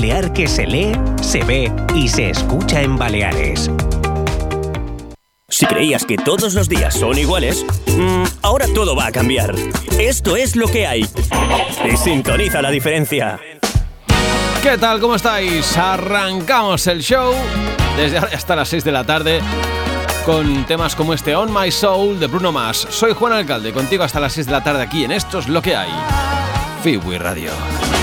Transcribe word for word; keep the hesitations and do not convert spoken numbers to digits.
balear que se lee, se ve y se escucha en Baleares. Si creías que todos los días son iguales, mmm, ahora todo va a cambiar. Esto es lo que hay. Y sintoniza la diferencia. ¿Qué tal? ¿Cómo estáis? Arrancamos el show desde ahora hasta las seis de la tarde con temas como este On My Soul de Bruno Mars. Soy Juan Alcalde, contigo hasta las seis de la tarde aquí en Esto es lo que hay. Fiwi Radio.